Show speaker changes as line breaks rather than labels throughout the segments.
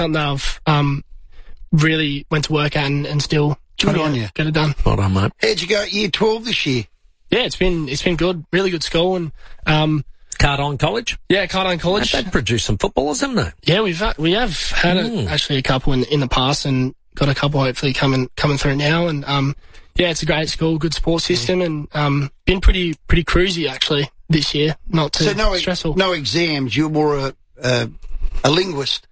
something that I've really went to work at and still trying to get it done.
Well done, mate.
How'd you go at year 12 this year?
Yeah, it's been good. Really good school. And
Cardine College?
Yeah, Cardine College.
They've produced some footballers, haven't they?
Yeah, we have had actually a couple in the past, and got a couple hopefully coming through now. And yeah, it's a great school, good support system, and been pretty cruisy actually this year. Not too stressful.
No exams. You're more a linguist.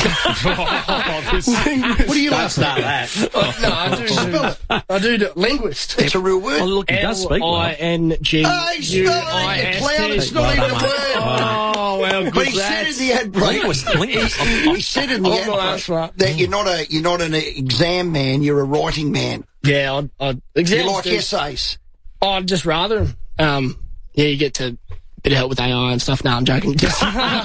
What do you like?
Start that.
No, I do.
Spell it.
I do linguist.
It's a real word.
Oh, look, he does speak well.
L-I-N-G-U-I-S-T. It's not even a word.
Oh, well, good.
But he said in the ad break. He said in the ad break that you're not an exam man. You're a writing man.
Yeah, exams.
You like essays.
I'd just rather. Yeah, you get to. Bit of help with AI and stuff. No, I'm joking. So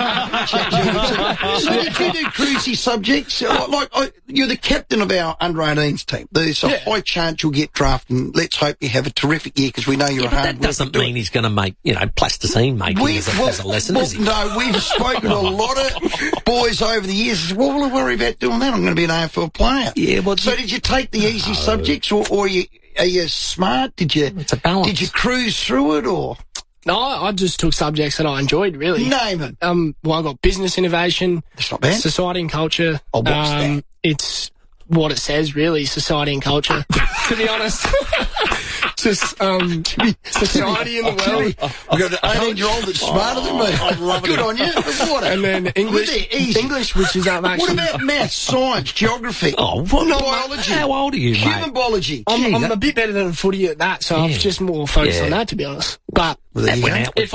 did you do cruisy subjects? You're the captain of our under-18s team. There's a high chance you'll get drafted, and let's hope you have a terrific year because we know you're a hard worker.
That doesn't mean he's going to make, plasticine making as a lesson, is he?
No, we've spoken to a lot of boys over the years. Well, we'll worry about doing that. I'm going to be an AFL player.
Yeah, well,
so did you take the easy subjects, or are you smart?
It's a balance.
Did you cruise through it, or?
No, I just took subjects that I enjoyed, really.
Name it.
Well, I got business innovation.
That's not bad.
Society and culture.
Oh, what's that?
It's what it says, really, society and culture, to be honest. Just society in the world.
I've got an 18-year-old that's smarter than me. I love it. Good on you. What?
And then English, which is actually...
What about maths, science, geography?
Oh, what?
Biology.
How old are you, mate?
Human biology.
I'm a bit better than footy at that, so I'm just more focused on that, to be honest. But if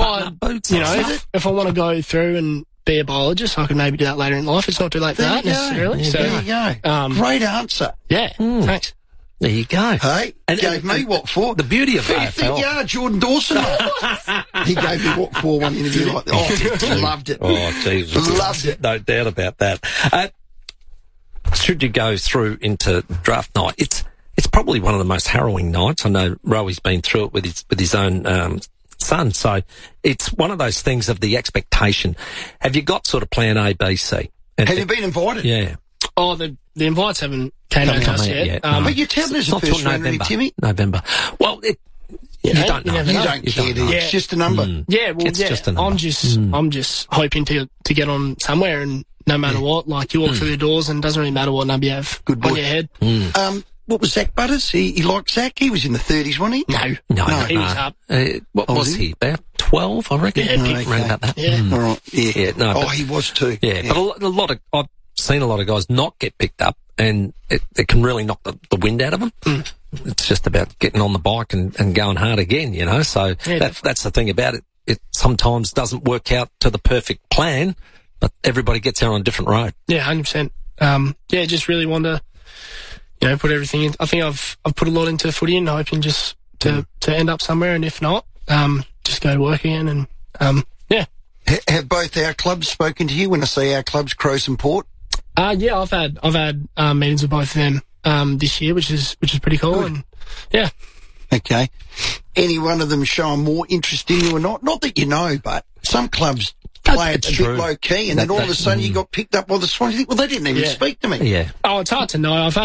I want to go through and be a biologist, I can maybe do that later in life. It's not too late for that necessarily.
There you go. Great answer.
Yeah, thanks.
There you go.
Hey, gave me what for?
The beauty of
50
AFL.
yard Jordan Dawson. He gave me what for one interview like that. Oh, loved it.
Oh, Jesus.
Loved it.
No doubt about that. Should you go through into draft night, it's probably one of the most harrowing nights. I know Rowy's been through it with his own son, so it's one of those things of the expectation. Have you got sort of plan A, B, C?
Have you been invited?
Yeah.
Oh, the invites haven't came out to us yet.
But you're telling us the first round, Timmy.
November. Well, you don't know.
You don't care, do you? It's just a number.
Yeah, well,
it's just a number.
I'm just hoping to get on somewhere, and no matter what, like you walk through the doors, and it doesn't really matter what number you have on your head.
What was Zach Butters? He liked Zach. He was in the 30s, wasn't he?
No, he was up.
What was he? About 12, I reckon.
Yeah,
around about that.
Yeah.
All right. Yeah.
No,
he was too.
Yeah, but I've seen a lot of guys not get picked up, and it can really knock the wind out of them. It's just about getting on the bike and going hard again, So that's the thing about it. It sometimes doesn't work out to the perfect plan, but everybody gets out on a different road.
Yeah, 100%. Just really want to, put everything in. I think I've put a lot into footy and hoping just to end up somewhere, and if not, just go to work again and,
Have both our clubs spoken to you? When I say our clubs, Crows and Port?
Yeah, I've had meetings with both of them this year, which is pretty cool.
Good.
And yeah.
Okay. Any one of them showing more interest in you or not? Not that you know, but some clubs play it a bit low key, and then all of a sudden you got picked up by the Swans. You think, well, they didn't even speak to me.
Yeah.
Oh, it's hard to know. I've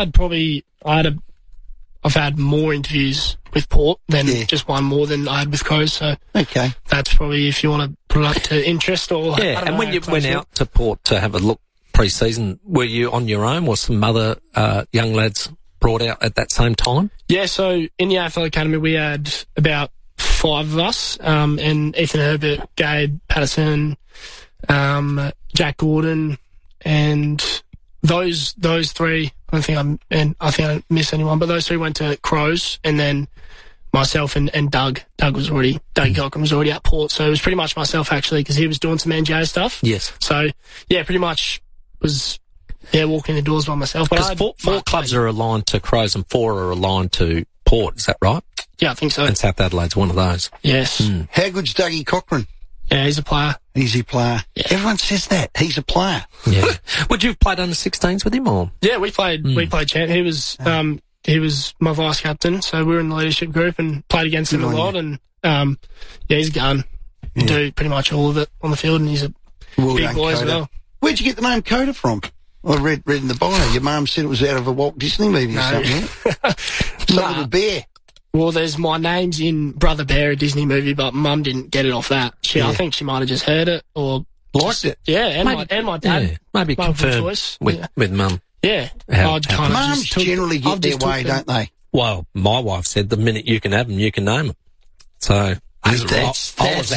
had more interviews with Port than just one more than I had with Crows. So that's probably if you want to put it up to interest or
and when you went out to Port to have a look pre-season, were you on your own or some other young lads brought out at that same time?
Yeah, so in the AFL Academy we had about 5 of us, and Ethan Herbert, Gabe Patterson, Jack Gordon, and those 3. I think I missed anyone, but those 3 went to Crows, and then myself and Doug. Doug Cochran was already at Port, so it was pretty much myself actually, because he was doing some NGA stuff.
Yes.
So yeah, pretty much was walking the doors by myself.
Because 4 clubs are aligned to Crows and 4 are aligned to Port. Is that right?
Yeah, I think so.
And South Adelaide's one of those.
Yes.
How good's Dougie Cochran?
Yeah, he's a player.
He's a player. Yeah. Everyone says that. He's a player.
Yeah. Would you have played under 16s with him or?
Yeah, we played champ. He was my vice captain, so we were in the leadership group and played against him a lot. And he's a gun. Do pretty much all of it on the field, and he's a big boy as well.
Where'd you get the name Coda from? I read in the bio, your mum said it was out of a Walt Disney movie or something. Some little bear.
Well, my name's in Brother Bear, a Disney movie, but Mum didn't get it off that. I think she might have just heard it or
liked it.
Yeah, and my dad.
Yeah, maybe confirmed with Mum.
Yeah.
Mums generally get their way, don't they?
Well, my wife said the minute you can have them, you can name them. So...
That's
a rule.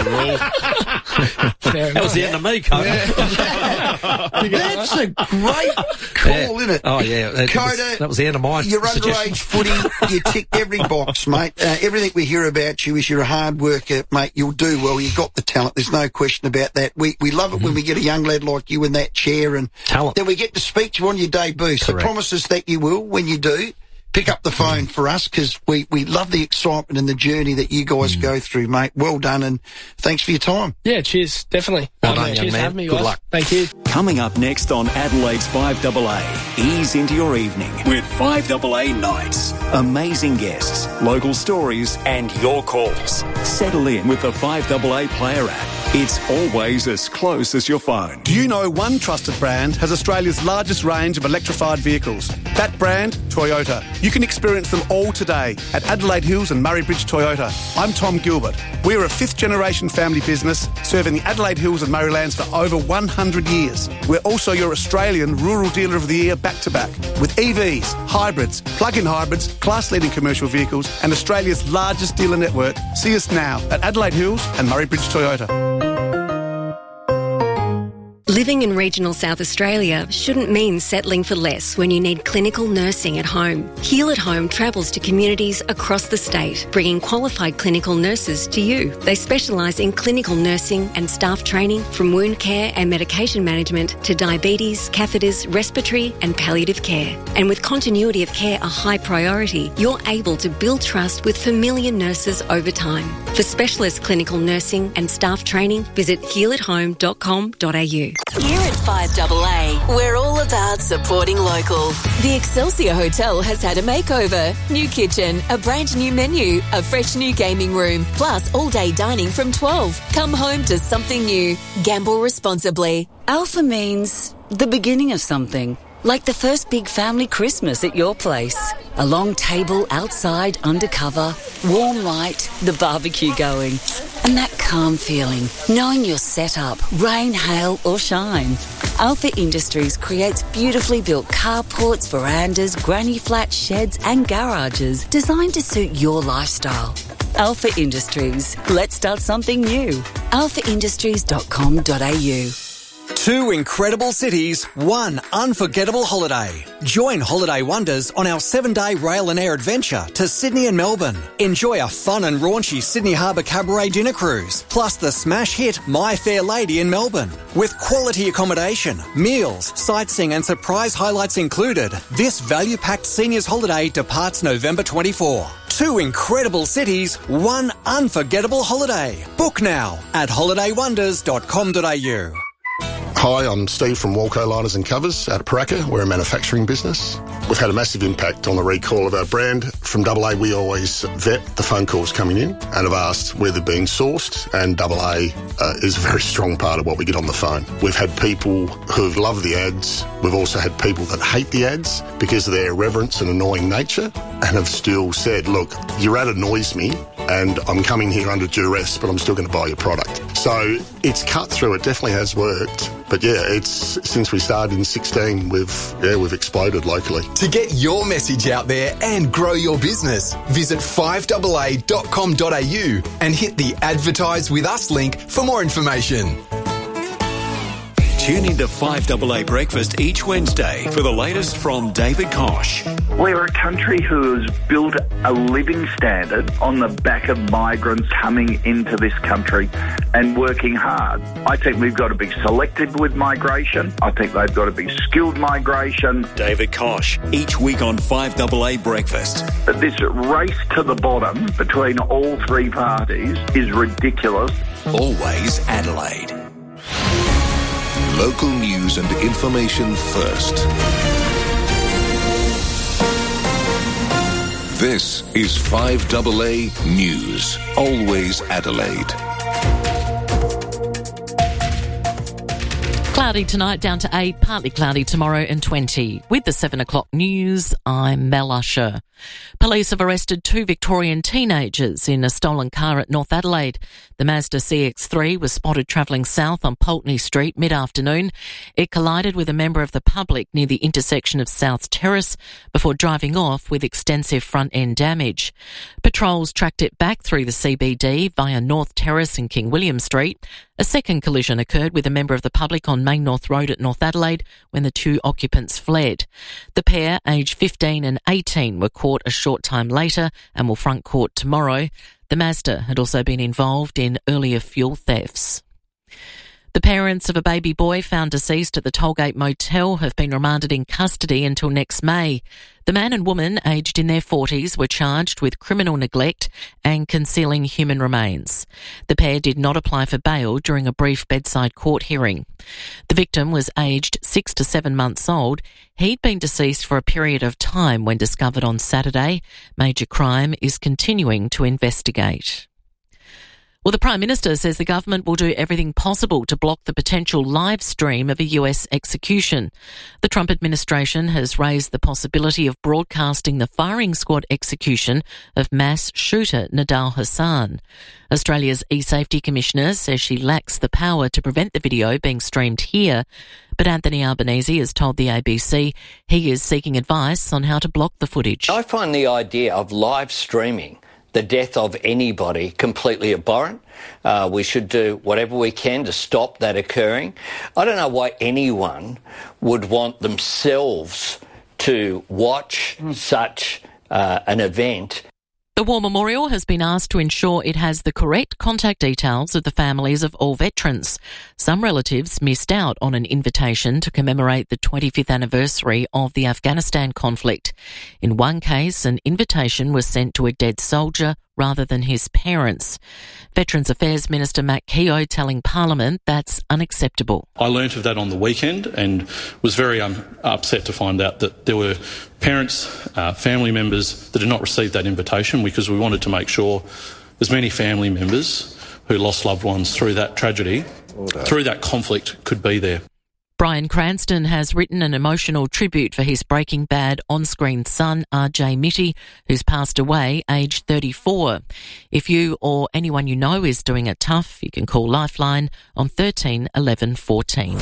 That was the end of me, Coda.
That's a great call, isn't it?
Oh, yeah.
Coda,
that was the end of my
You're
suggestion.
underage footy. You tick every box, mate. Everything we hear about you is you're a hard worker, mate. You'll do well. You've got the talent. There's no question about that. We love it when we get a young lad like you in that chair and
talent.
Then we get to speak to you on your debut. So promise us that you will when you do. Pick up the phone for us because we love the excitement and the journey that you guys go through, mate. Well done and thanks for your time.
Yeah, cheers. Definitely.
Well done,
cheers
young man.
for having me,
Good
guys.
luck.
Thank you.
Coming up next on Adelaide's 5AA, ease into your evening with 5AA Nights. Amazing guests, local stories and your calls. Settle in with the 5AA Player app. It's always as close as your phone.
Do you know one trusted brand has Australia's largest range of electrified vehicles? That brand, Toyota. You can experience them all today at Adelaide Hills and Murray Bridge Toyota. I'm Tom Gilbert. We're a fifth-generation family business serving the Adelaide Hills and Murraylands for over 100 years. We're also your Australian Rural Dealer of the Year back-to-back with EVs, hybrids, plug-in hybrids, class-leading commercial vehicles and Australia's largest dealer network. See us now at Adelaide Hills and Murray Bridge Toyota.
Living in regional South Australia shouldn't mean settling for less when you need clinical nursing at home. Heal at Home travels to communities across the state, bringing qualified clinical nurses to you. They specialise in clinical nursing and staff training from wound care and medication management to diabetes, catheters, respiratory and palliative care. And with continuity of care a high priority, you're able to build trust with familiar nurses over time. For specialist clinical nursing and staff training, visit healathome.com.au.
Here at 5AA, we're all about supporting local. The Excelsior Hotel has had a makeover. New kitchen, a brand new menu, a fresh new gaming room, plus all-day dining from 12. Come home to something new. Gamble responsibly.
Alpha means the beginning of something. Like the first big family Christmas at your place. A long table outside undercover, warm light, the barbecue going. And that calm feeling, knowing you're set up, rain, hail or shine. Alpha Industries creates beautifully built carports, verandas, granny flats, sheds and garages designed to suit your lifestyle. Alpha Industries. Let's start something new. alphaindustries.com.au.
Two incredible cities, one unforgettable holiday. Join Holiday Wonders on our 7-day rail and air adventure to Sydney and Melbourne. Enjoy a fun and raunchy Sydney Harbour Cabaret dinner cruise, plus the smash hit My Fair Lady in Melbourne. With quality accommodation, meals, sightseeing and surprise highlights included, this value-packed seniors holiday departs November 24. Two incredible cities, one unforgettable holiday. Book now at holidaywonders.com.au.
Hi, I'm Steve from Walco Liners and Covers out of Paraka. We're a manufacturing business. We've had a massive impact on the recall of our brand. From AA, we always vet the phone calls coming in and have asked where they've been sourced, and AA is a very strong part of what we get on the phone. We've had people who've loved the ads. We've also had people that hate the ads because of their irreverence and annoying nature and have still said, look, your ad annoys me and I'm coming here under duress, but I'm still going to buy your product. So it's cut through. It definitely has worked. But yeah, it's since we started in 16, we've exploded locally.
To get your message out there and grow your business, visit 5AA.com.au and hit the Advertise With Us link for more information.
Tune into 5AA Breakfast each Wednesday for the latest from David Kosh.
We're a country who has built a living standard on the back of migrants coming into this country and working hard. I think we've got to be selective with migration. I think they've got to be skilled migration.
David Kosh, each week on 5AA Breakfast.
This race to the bottom between all three parties is ridiculous.
Always Adelaide.
Local news and information first. This is 5AA News. Always Adelaide.
Cloudy tonight, down to 8, partly cloudy tomorrow and 20. With the 7 o'clock news, I'm Mel Usher. Police have arrested 2 Victorian teenagers in a stolen car at North Adelaide. The Mazda CX-3 was spotted travelling south on Pulteney Street mid-afternoon. It collided with a member of the public near the intersection of South Terrace before driving off with extensive front-end damage. Patrols tracked it back through the CBD via North Terrace and King William Street. A second collision occurred with a member of the public on Main North Road at North Adelaide when the 2 occupants fled. The pair, aged 15 and 18, were caught a short time later and will front court tomorrow. The Mazda had also been involved in earlier fuel thefts. The parents of a baby boy found deceased at the Tollgate Motel have been remanded in custody until next May. The man and woman, aged in their 40s, were charged with criminal neglect and concealing human remains. The pair did not apply for bail during a brief bedside court hearing. The victim was aged 6 to 7 months old. He'd been deceased for a period of time when discovered on Saturday. Major Crime is continuing to investigate. Well, the Prime Minister says the government will do everything possible to block the potential live stream of a US execution. The Trump administration has raised the possibility of broadcasting the firing squad execution of mass shooter Nidal Hasan. Australia's e-safety commissioner says she lacks the power to prevent the video being streamed here, but Anthony Albanese has told the ABC he is seeking advice on how to block the footage.
I find the idea of live streaming the death of anybody completely abhorrent. We should do whatever we can to stop that occurring. I don't know why anyone would want themselves to watch such an event.
The War Memorial has been asked to ensure it has the correct contact details of the families of all veterans. Some relatives missed out on an invitation to commemorate the 25th anniversary of the Afghanistan conflict. In one case, an invitation was sent to a dead soldier rather than his parents. Veterans Affairs Minister Matt Keogh telling Parliament that's unacceptable.
I learnt of that on the weekend and was very upset to find out that there were parents, family members that had not received that invitation, because we wanted to make sure as many family members who lost loved ones through that tragedy, through that conflict, could be there.
Bryan Cranston has written an emotional tribute for his Breaking Bad on-screen son, RJ Mitty, who's passed away aged 34. If you or anyone you know is doing it tough, you can call Lifeline on 13 11 14.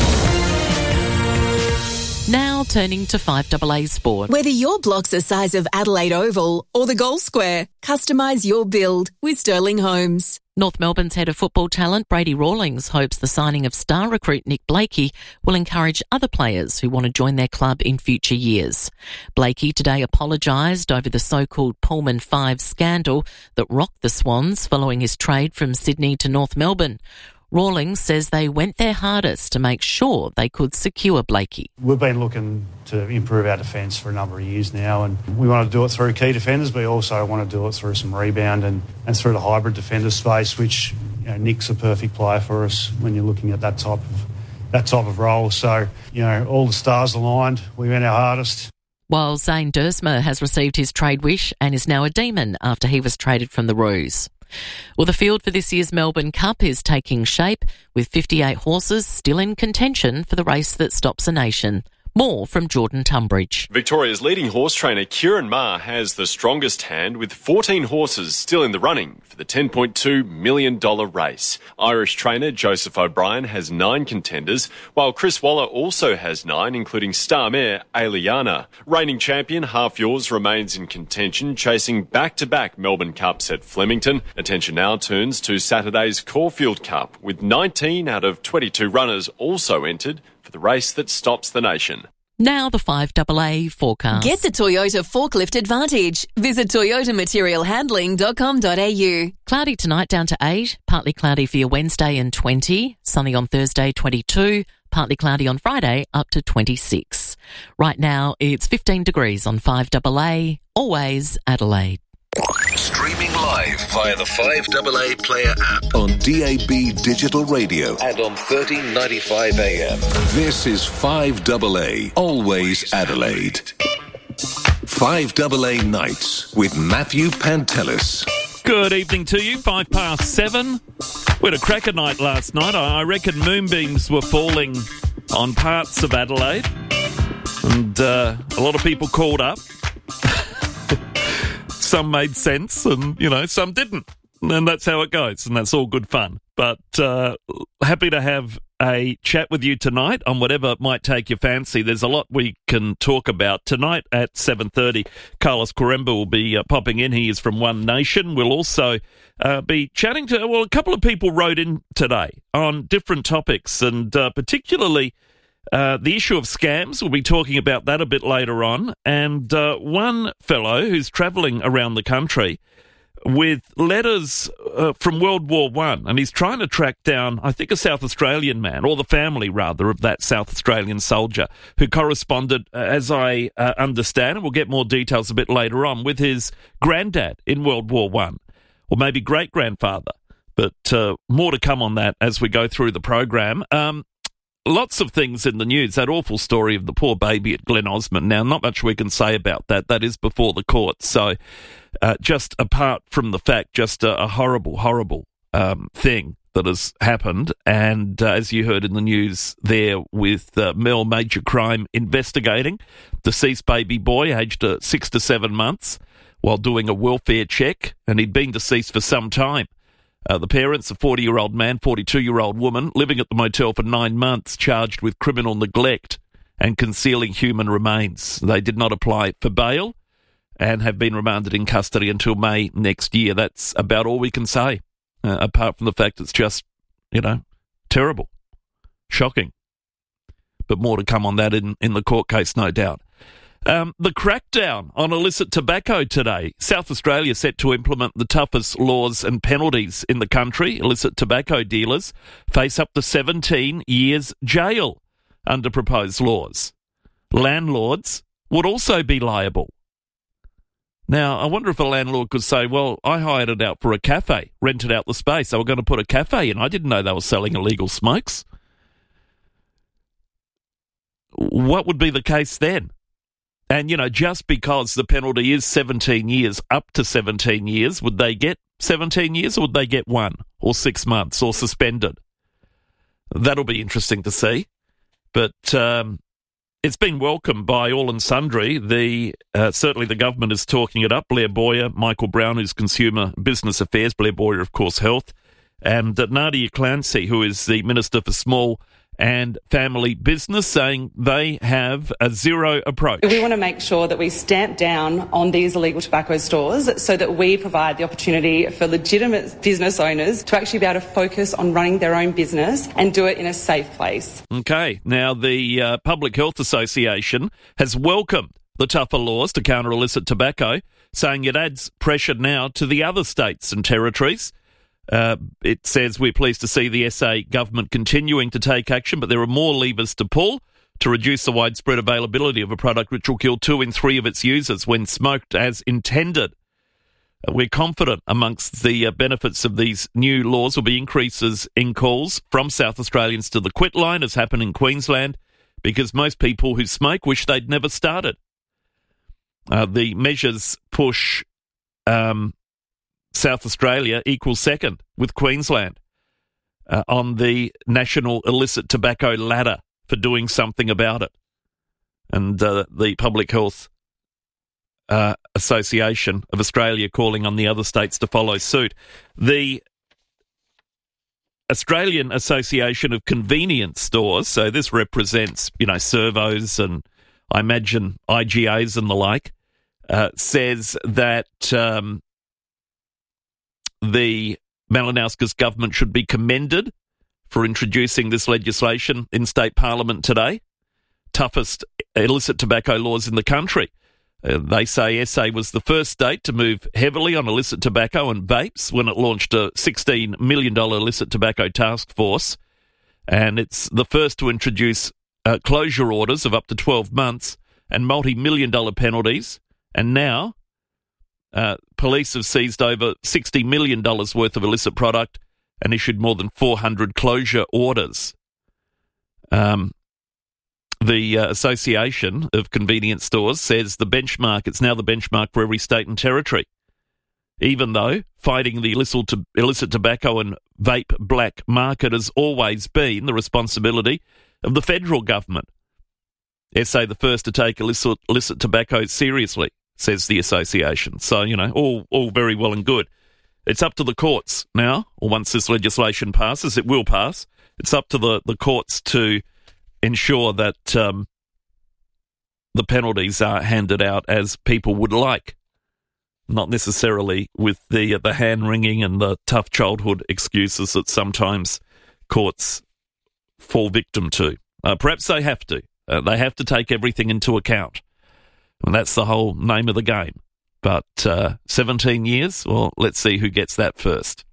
Now turning to 5AA Sport.
Whether your block's the size of Adelaide Oval or the Gold Square, customise your build with Sterling Homes.
North Melbourne's head of football talent, Brady Rawlings, hopes the signing of star recruit Nick Blakey will encourage other players who want to join their club in future years. Blakey today apologised over the so-called Pullman 5 scandal that rocked the Swans following his trade from Sydney to North Melbourne. Rawlings says they went their hardest to make sure they could secure Blakey.
We've been looking to improve our defence for a number of years now, and we want to do it through key defenders, but we also want to do it through some rebound and through the hybrid defender space, which, you know, Nick's a perfect player for us when you're looking at that type of role. So, you know, all the stars aligned. We went our hardest.
While Zane Duursma has received his trade wish and is now a Demon after he was traded from the Roos. Well, the field for this year's Melbourne Cup is taking shape, with 58 horses still in contention for the race that stops a nation. More from Jordan Tunbridge.
Victoria's leading horse trainer Kieran Maher has the strongest hand, with 14 horses still in the running for the $10.2 million race. Irish trainer Joseph O'Brien has 9 contenders, while Chris Waller also has 9, including star mare Aliana. Reigning champion Half Yours remains in contention, chasing back-to-back Melbourne Cups at Flemington. Attention now turns to Saturday's Caulfield Cup, with 19 out of 22 runners also entered for the race that stops the nation.
Now the 5AA forecast.
Get the Toyota Forklift Advantage. Visit toyotamaterialhandling.com.au.
Cloudy tonight down to 8, partly cloudy for your Wednesday and 20, sunny on Thursday 22, partly cloudy on Friday up to 26. Right now it's 15 degrees on 5AA, always Adelaide.
Streaming live via the 5AA Player app on DAB Digital Radio and on 1395 AM. This is 5AA, always Adelaide. 5AA Nights with Matthew Pantelis.
Good evening to you, 7:05. We had a cracker night last night. I reckon moonbeams were falling on parts of Adelaide, and a lot of people called up. Some made sense and, some didn't. And that's how it goes, and that's all good fun. But happy to have a chat with you tonight on whatever might take your fancy. There's a lot we can talk about. Tonight at 7:30, Carlos Quaremba will be popping in. He is from One Nation. We'll also be chatting to, a couple of people wrote in today on different topics, and particularly the issue of scams. We'll be talking about that a bit later on. And one fellow who's travelling around the country with letters from World War I, and he's trying to track down, I think, a South Australian man, or the family, rather, of that South Australian soldier who corresponded, as I understand, and we'll get more details a bit later on, with his granddad in World War I, or maybe great-grandfather. But more to come on that as we go through the program. Lots of things in the news. That awful story of the poor baby at Glen Osmond. Now, not much we can say about that. That is before the courts. So, just apart from the fact, just a horrible, horrible thing that has happened. And as you heard in the news there with Mel Major Crime investigating, deceased baby boy aged 6 to 7 months while doing a welfare check, and he'd been deceased for some time. The parents, a 40-year-old man, 42-year-old woman, living at the motel for 9 months, charged with criminal neglect and concealing human remains. They did not apply for bail and have been remanded in custody until May next year. That's about all we can say, apart from the fact it's just, terrible, shocking. But more to come on that in the court case, no doubt. The crackdown on illicit tobacco today. South Australia set to implement the toughest laws and penalties in the country. Illicit tobacco dealers face up to 17 years jail under proposed laws. Landlords would also be liable. Now, I wonder if a landlord could say, well, I hired it out for a cafe, rented out the space. They were going to put a cafe in. I didn't know they were selling illegal smokes. What would be the case then? And, just because the penalty is 17 years, up to 17 years, would they get 17 years or would they get 1 or 6 months or suspended? That'll be interesting to see. But it's been welcomed by all and sundry. Certainly the government is talking it up. Blair Boyer, Michael Brown, who's Consumer Business Affairs, Blair Boyer, of course, Health, and Nadia Clancy, who is the Minister for Small and Family Business, saying they have a zero approach.
We want to make sure that we stamp down on these illegal tobacco stores so that we provide the opportunity for legitimate business owners to actually be able to focus on running their own business and do it in a safe place. Okay,
now the Public Health Association has welcomed the tougher laws to counter illicit tobacco, saying it adds pressure now to the other states and territories. It says, we're pleased to see the SA government continuing to take action, but there are more levers to pull to reduce the widespread availability of a product which will kill 2 in 3 of its users when smoked as intended. We're confident amongst the benefits of these new laws will be increases in calls from South Australians to the quit line, as happened in Queensland, because most people who smoke wish they'd never started. The measures push South Australia equals second with Queensland on the national illicit tobacco ladder for doing something about it. And the Public Health Association of Australia calling on the other states to follow suit. The Australian Association of Convenience Stores, so this represents, servos and I imagine IGAs and the like, says that the Malinauskas government should be commended for introducing this legislation in state parliament today. Toughest illicit tobacco laws in the country. They say SA was the first state to move heavily on illicit tobacco and vapes when it launched a $16 million illicit tobacco task force. And it's the first to introduce closure orders of up to 12 months and multi-million-dollar penalties. And now police have seized over $60 million worth of illicit product and issued more than 400 closure orders. The Association of Convenience Stores says it's now the benchmark for every state and territory. even though fighting the illicit tobacco and vape black market has always been the responsibility of the federal government. SA the first to take illicit tobacco seriously, says the association. So, all very well and good. It's up to the courts now, or once this legislation passes, it will pass. It's up to the courts to ensure that the penalties are handed out as people would like, not necessarily with the hand-wringing and the tough childhood excuses that sometimes courts fall victim to. Perhaps they have to. They have to take everything into account. And that's the whole name of the game. But 17 years? Well, let's see who gets that first.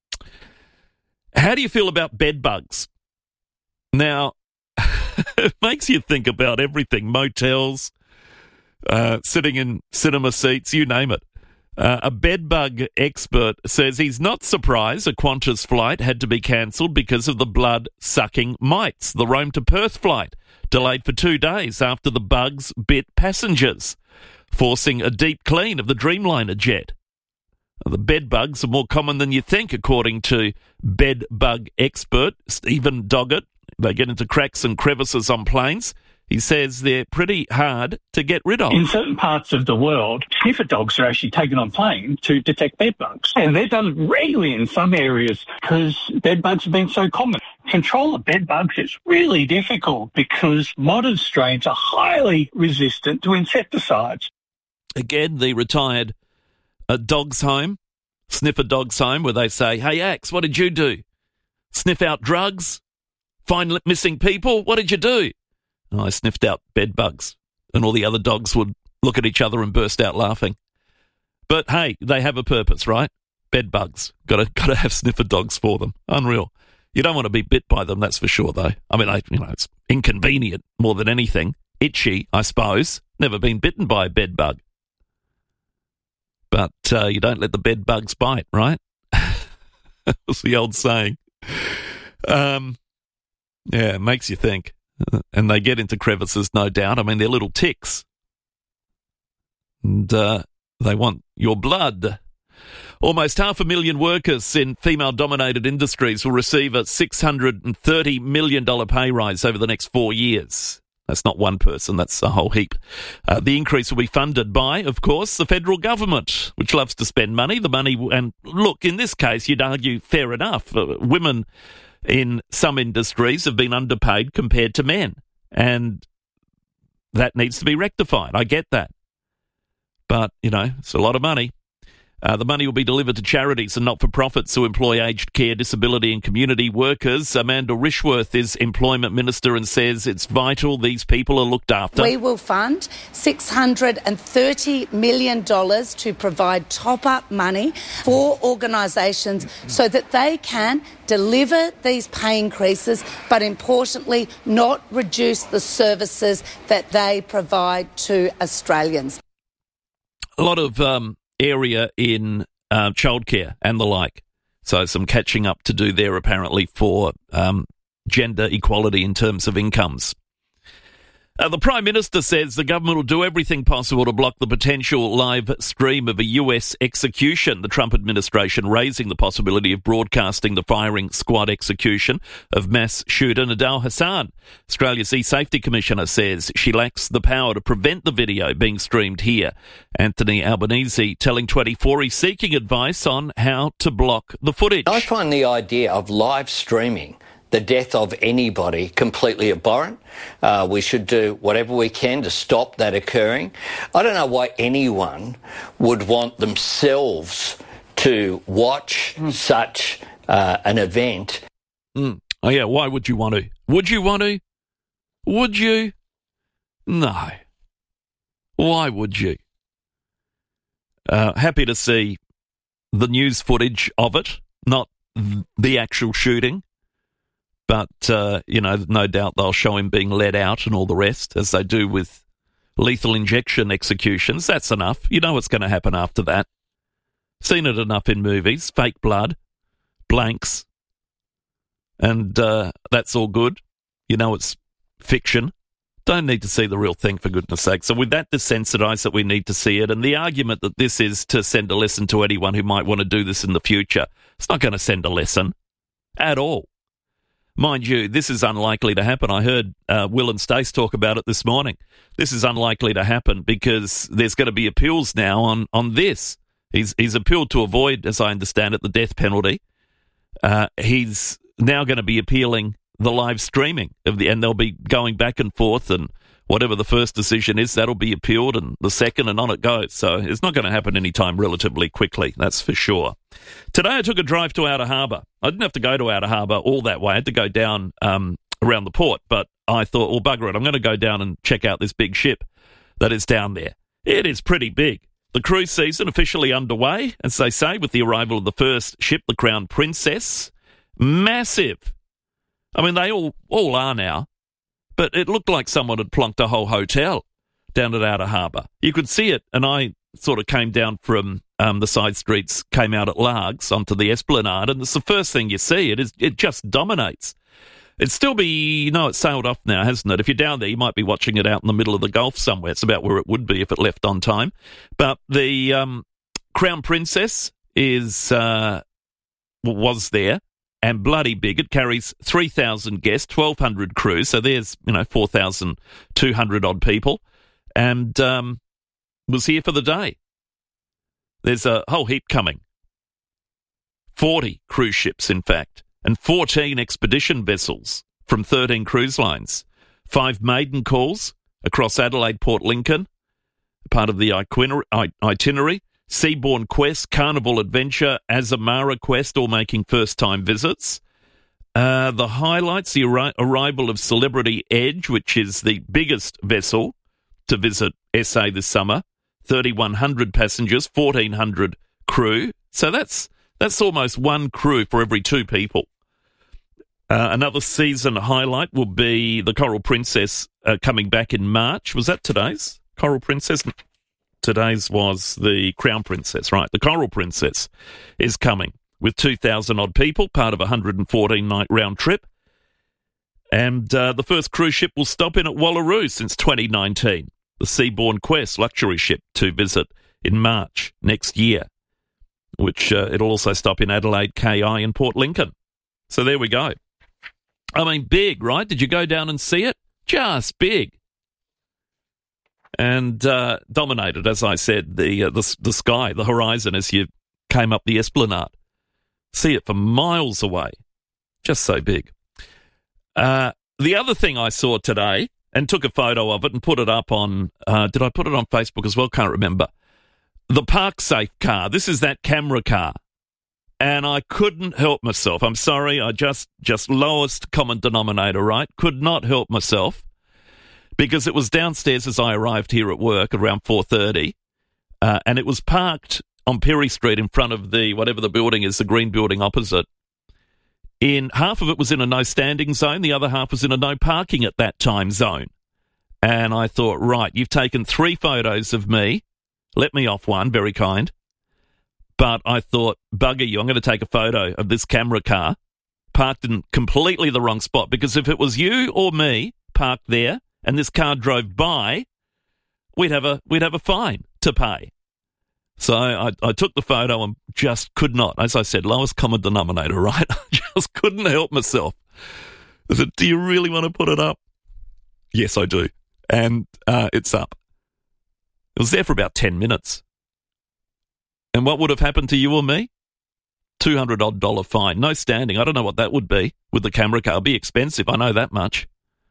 How do you feel about bed bugs? Now, it makes you think about everything. Motels, sitting in cinema seats, you name it. A bedbug expert says he's not surprised a Qantas flight had to be cancelled because of the blood-sucking mites. The Rome to Perth flight delayed for 2 days after the bugs bit passengers, forcing a deep clean of the Dreamliner jet. The bedbugs are more common than you think, according to bedbug expert Stephen Doggett. They get into cracks and crevices on planes. He says they're pretty hard to get rid of.
In certain parts of the world, sniffer dogs are actually taken on plane to detect bed bugs. And they're done regularly in some areas because bed bugs have been so common. Control of bed bugs is really difficult because modern strains are highly resistant to insecticides.
Again, the retired dog's home, sniffer dog's home, where they say, hey, Axe, what did you do? Sniff out drugs? Find missing people? What did you do? And I sniffed out bed bugs, and all the other dogs would look at each other and burst out laughing. But hey, they have a purpose, right? Bed bugs. Got to have sniffer dogs for them. Unreal. You don't want to be bit by them, that's for sure, though. I mean, it's inconvenient more than anything. Itchy, I suppose. Never been bitten by a bed bug. But you don't let the bed bugs bite, right? That was the old saying. Yeah, it makes you think. And they get into crevices, no doubt. I mean, they're little ticks. And they want your blood. Almost 500,000 workers in female-dominated industries will receive a $630 million pay rise over the next 4 years. That's not one person, that's a whole heap. The increase will be funded by, of course, the federal government, which loves to spend money. The money, and look, in this case, you'd argue fair enough. Women in some industries have been underpaid compared to men, and that needs to be rectified. I get that. But, it's a lot of money. The money will be delivered to charities and not-for-profits who employ aged care, disability and community workers. Amanda Rishworth is Employment Minister and says it's vital these people are looked after.
We will fund $630 million to provide top-up money for organisations so that they can deliver these pay increases, but importantly, not reduce the services that they provide to Australians.
A lot of area in childcare and the like. So some catching up to do there apparently for gender equality in terms of incomes. The Prime Minister says the government will do everything possible to block the potential live stream of a US execution. The Trump administration raising the possibility of broadcasting the firing squad execution of mass shooter Nidal Hasan. Australia's E-Safety Commissioner says she lacks the power to prevent the video being streamed here. Anthony Albanese telling 24 he's seeking advice on how to block the footage.
I find the idea of live streaming the death of anybody completely abhorrent. We should do whatever we can to stop that occurring. I don't know why anyone would want themselves to watch such an event.
Oh, yeah, why would you want to? Would you want to? Would you? No. Why would you? Happy to see the news footage of it, not the actual shooting. But, no doubt they'll show him being let out and all the rest, as they do with lethal injection executions. That's enough. You know what's going to happen after that. Seen it enough in movies. Fake blood, blanks, and that's all good. You know it's fiction. Don't need to see the real thing, for goodness sake. So with that desensitise that we need to see it, and the argument that this is to send a lesson to anyone who might want to do this in the future, it's not going to send a lesson at all. Mind you, this is unlikely to happen. I heard Will and Stace talk about it this morning. This is unlikely to happen because there's going to be appeals now on this. He's appealed to avoid, as I understand it, the death penalty. He's now going to be appealing the live streaming and they'll be going back and forth, and whatever the first decision is, that'll be appealed, and the second, and on it goes. So it's not going to happen anytime relatively quickly, that's for sure. Today I took a drive to Outer Harbour. I didn't have to go to Outer Harbour all that way. I had to go down around the port, but I thought, well, bugger it, I'm going to go down and check out this big ship that is down there. It is pretty big. The cruise season officially underway, as they say, with the arrival of the first ship, the Crown Princess. Massive. I mean, they all are now, but it looked like someone had plonked a whole hotel down at Outer Harbour. You could see it, and I sort of came down from the side streets, came out at Largs onto the Esplanade, and it's the first thing you see. It just dominates. It'd still be, it's sailed off now, hasn't it? If you're down there, you might be watching it out in the middle of the Gulf somewhere. It's about where it would be if it left on time. But the Crown Princess was there, and bloody big. It carries 3,000 guests, 1,200 crews, so there's, 4,200 odd people, and was here for the day. There's a whole heap coming. 40 cruise ships, in fact, and 14 expedition vessels from 13 cruise lines. 5 maiden calls across Adelaide, Port Lincoln, part of the itinerary. Seabourn Quest, Carnival Adventure, Azamara Quest, all making first-time visits. The highlights, the arrival of Celebrity Edge, which is the biggest vessel to visit SA this summer. 3,100 passengers, 1,400 crew. So that's almost one crew for every 2 people. Another season highlight will be the Coral Princess coming back in March. Was that today's Coral Princess? Today's was the Crown Princess, right? The Coral Princess is coming with 2,000 odd people, part of a 114-night round trip. And the first cruise ship will stop in at Wallaroo since 2019. The Seabourn Quest luxury ship to visit in March next year, which it'll also stop in Adelaide, KI and Port Lincoln. So there we go. I mean, big, right? Did you go down and see it? Just big. And dominated, as I said, the sky, the horizon as you came up the Esplanade. See it for miles away. Just so big. The other thing I saw today, and took a photo of it and put it up on, did I put it on Facebook as well? Can't remember. The ParkSafe car. This is that camera car. And I couldn't help myself. I'm sorry, I just lowest common denominator, right? Could not help myself. Because it was downstairs as I arrived here at work around 4:30, and it was parked on Perry Street in front of whatever the building is, the green building opposite. Half of it was in a no standing zone, the other half was in a no parking at that time zone. And I thought, right, you've taken 3 photos of me, let me off one, very kind. But I thought, bugger you, I'm going to take a photo of this camera car parked in completely the wrong spot, because if it was you or me parked there, and this car drove by, we'd have a fine to pay. So I took the photo and just could not, as I said, lowest common denominator, right? I just couldn't help myself. I said, do you really want to put it up? Yes, I do. And it's up. It was there for about 10 minutes. And what would have happened to you or me? $200 fine. No standing. I don't know what that would be with the camera car. It'd be expensive. I know that much.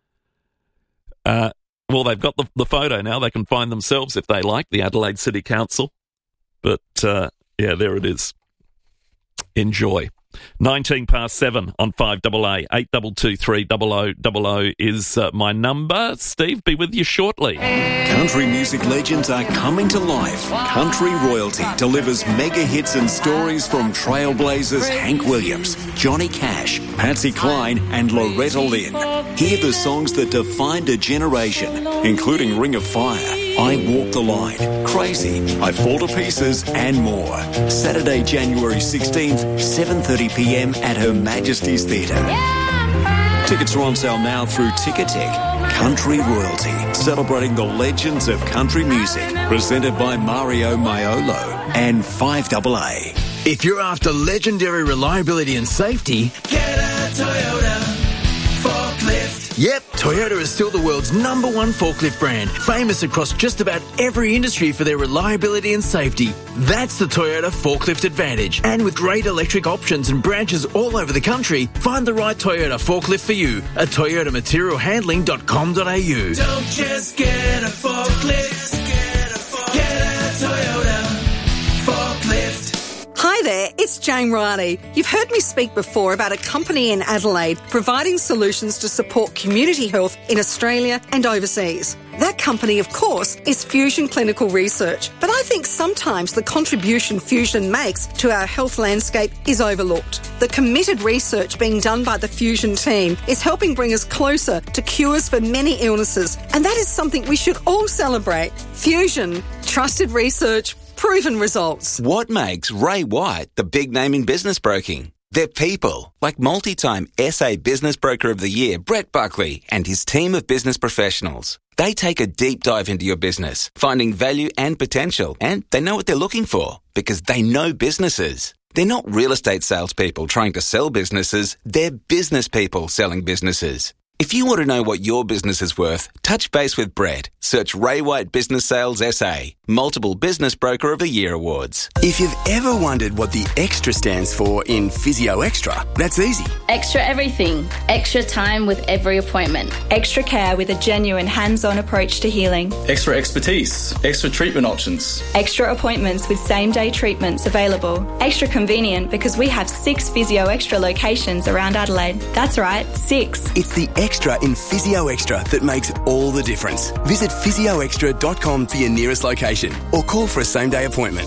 Well, they've got the photo now. They can find themselves if they like, the Adelaide City Council. But, yeah, there it is. Enjoy. 7:19 on 5AA. 8223 0000 is my number. Steve, be with you shortly.
Country music legends are coming to life. Country Royalty delivers mega hits and stories from trailblazers Hank Williams, Johnny Cash, Patsy Cline and Loretta Lynn. Hear the songs that defined a generation, including Ring of Fire, I Walk the Line, Crazy, I Fall to Pieces and more. Saturday, January 16th, 7:30 p.m. at Her Majesty's Theatre. Tickets are on sale now through Ticketek. Country Royalty, celebrating the legends of country music, presented by Mario Maiolo and 5AA.
If you're after legendary reliability and safety, get a Toyota forklift. Yep, Toyota is still the world's #1 forklift brand, famous across just about every industry for their reliability and safety. That's the Toyota Forklift Advantage. And with great electric options and branches all over the country, find the right Toyota forklift for you at toyotamaterialhandling.com.au.
Don't just get a forklift, get a Toyota forklift.
Hi there, it's Jane Riley. You've heard me speak before about a company in Adelaide providing solutions to support community health in Australia and overseas. That company, of course, is Fusion Clinical Research. But I think sometimes the contribution Fusion makes to our health landscape is overlooked. The committed research being done by the Fusion team is helping bring us closer to cures for many illnesses. And that is something we should all celebrate. Fusion, trusted research, proven results.
What makes Ray White the big name in business broking? They're people, like multi-time SA Business Broker of the Year, Brett Buckley, and his team of business professionals. They take a deep dive into your business, finding value and potential, and they know what they're looking for because they know businesses. They're not real estate salespeople trying to sell businesses, they're business people selling businesses. If you want to know what your business is worth, touch base with Brett. Search Ray White Business Sales SA, multiple Business Broker of the Year awards.
If you've ever wondered what the extra stands for in Physio Extra, that's easy.
Extra everything. Extra time with every appointment.
Extra care with a genuine hands-on approach to healing.
Extra expertise. Extra treatment options.
Extra appointments with same-day treatments available. Extra convenient because we have 6 Physio Extra locations around Adelaide. That's right, 6.
It's the extra in Physio Extra that makes all the difference. Visit physioextra.com for your nearest location or call for a same-day appointment.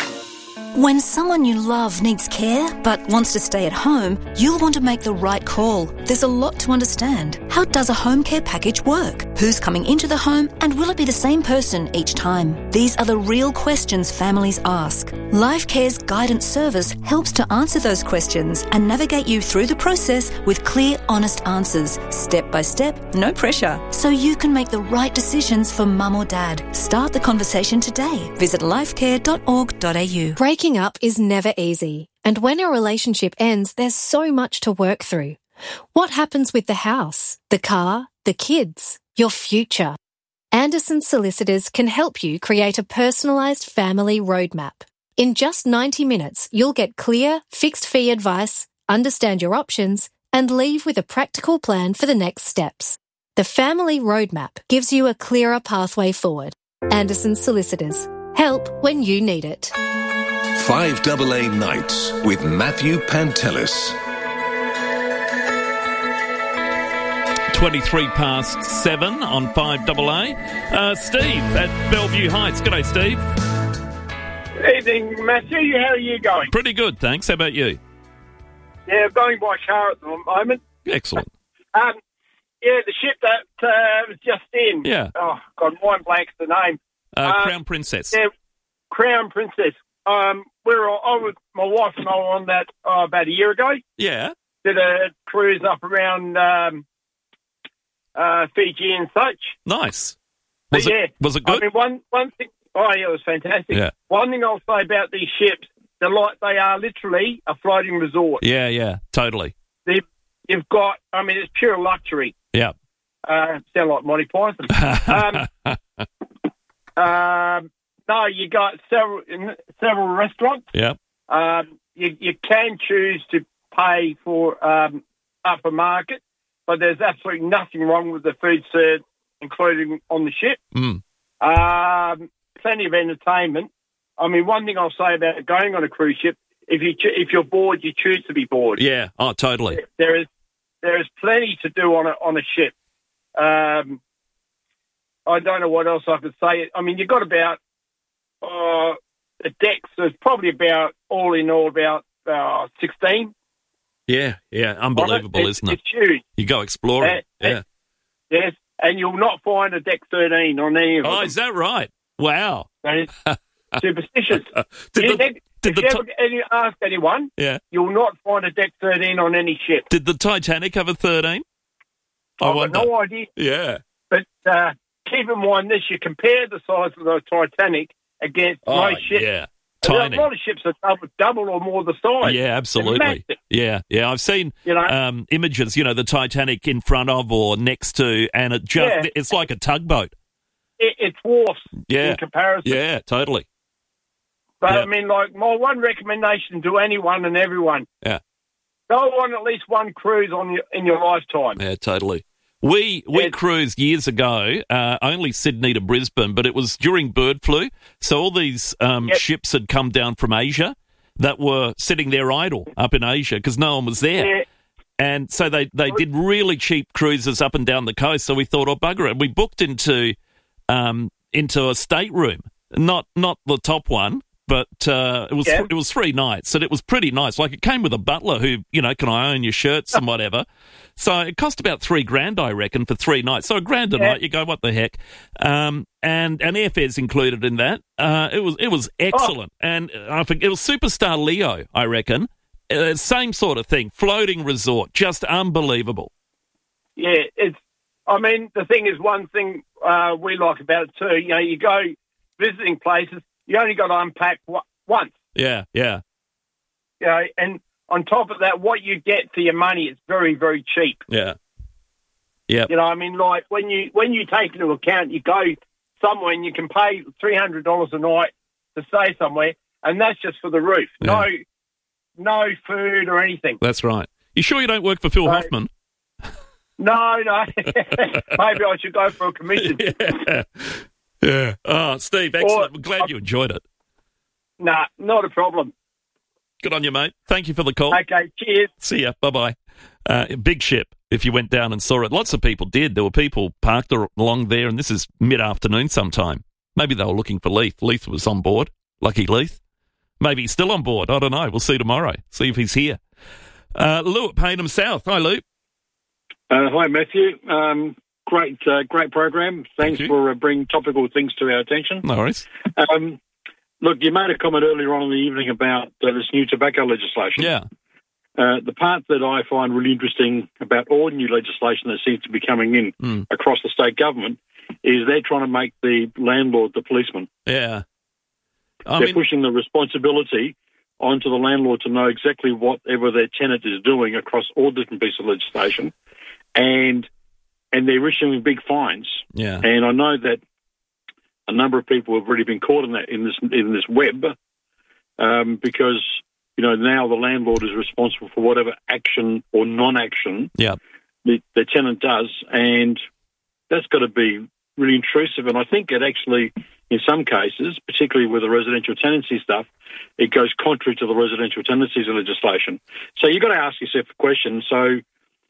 When someone you love needs care but wants to stay at home, you'll want to make the right call. There's a lot to understand. How does a home care package work? Who's coming into the home and will it be the same person each time? These are the real questions families ask. LifeCare's guidance service helps to answer those questions and navigate you through the process with clear, honest answers, step by step, no pressure, so you can make the right decisions for mum or dad. Start the conversation today. Visit lifecare.org.au.
Breaking up is never easy, and when a relationship ends, there's so much to work through. What happens with the house, the car, the kids, your future? Anderson Solicitors can help you create a personalised family roadmap. In just 90 minutes, you'll get clear, fixed-fee advice, understand your options, and leave with a practical plan for the next steps. The Family Roadmap gives you a clearer pathway forward. Anderson Solicitors. Help when you need it.
5AA Nights with Matthew Pantelis.
7:23 on 5AA. Steve at Bellevue Heights. G'day, Steve.
Evening, Matthew. How are you going?
Pretty good, thanks. How about you?
Yeah, I'm going by car at the moment.
Excellent.
Yeah, the ship that was just in.
Yeah.
Oh, God, mind blanks the name.
Crown Princess.
Yeah, Crown Princess. I was, my wife and I were on that about a year ago.
Yeah.
Did a cruise up around Fiji and such.
Nice.
Was it
good?
I mean, one thing. Oh, yeah, it was fantastic.
Yeah.
One thing I'll say about these ships, they are literally a floating resort.
Yeah, totally.
You've got, I mean, it's pure luxury.
Yeah.
Sound like Monty Python. No, you got several restaurants.
Yeah.
You can choose to pay for upper market, but there's absolutely nothing wrong with the food served, including on the ship. Plenty of entertainment. I mean, one thing I'll say about going on a cruise ship, if you're bored, you choose to be bored.
Yeah. Oh, totally.
There is plenty to do on a ship. I don't know what else I could say. I mean, you've got about the decks. There's probably about all in all about 16.
Yeah, unbelievable, isn't it?
It's huge.
You go exploring. Yeah.
Yes, and you'll not find a deck 13 on any of them.
Oh, is that right? Wow.
That is superstitious. If you ever ask anyone, you'll not find a deck 13 on any ship.
Did the Titanic have a 13? I wonder.
I've no idea.
Yeah.
But keep in mind this, you compare the size of the Titanic against most ships.
Yeah. Tiny.
A lot of ships are double or more the size.
Yeah, absolutely. Yeah. I've seen images, the Titanic in front of or next to, and it's like a tugboat.
It dwarfs in comparison.
Yeah, totally.
But, I mean, like, my one recommendation to anyone and everyone, go on at least one cruise in your lifetime.
Yeah, totally. We cruised years ago, only Sydney to Brisbane, but it was during bird flu. So all these ships had come down from Asia that were sitting there idle up in Asia because no one was there.
Yeah.
And so they did really cheap cruises up and down the coast. So we thought, bugger it. We booked into a stateroom, not the top one. But it was 3 nights, and it was pretty nice. Like, it came with a butler who, can I own your shirts and whatever. So it cost about $3,000, I reckon, for 3 nights. So $1,000 a night, you go, what the heck? And airfare's included in that. It was excellent, and I think it was Superstar Leo, I reckon. Same sort of thing, floating resort, just unbelievable.
Yeah, the thing is, one thing we like about it too. You go visiting places. You only got to unpack once.
Yeah.
And on top of that, what you get for your money is very, very cheap.
Yeah. Yeah.
Like when you take into account, you go somewhere and you can pay $300 a night to stay somewhere, and that's just for the roof.
Yeah.
No food or anything.
That's right. You sure you don't work for Phil Hoffman?
No. Maybe I should go for a commission.
Yeah. Oh, Steve, excellent. I'm glad you enjoyed it.
Nah, not a problem.
Good on you, mate. Thank you for the call.
Okay, cheers.
See ya. Bye-bye. Big ship, if you went down and saw it. Lots of people did. There were people parked along there, and this is mid-afternoon sometime. Maybe they were looking for Leith. Leith was on board. Lucky Leith. Maybe he's still on board. I don't know. We'll see tomorrow. See if he's here. Lou at Payneham South. Hi, Lou.
Hi, Matthew. Great program. Thanks for bringing topical things to our attention.
No worries.
Look, you made a comment earlier on in the evening about this new tobacco legislation.
Yeah.
The part that I find really interesting about all new legislation that seems to be coming in across the state government is they're trying to make the landlord the policeman.
Yeah.
They're pushing the responsibility onto the landlord to know exactly whatever their tenant is doing across all different pieces of legislation. And they're issuing big fines.
Yeah.
And I know that a number of people have already been caught in that in this web because now the landlord is responsible for whatever action or non-action the tenant does, and that's got to be really intrusive. And I think it actually, in some cases, particularly with the residential tenancy stuff, it goes contrary to the residential tenancies legislation. So you've got to ask yourself a question. So,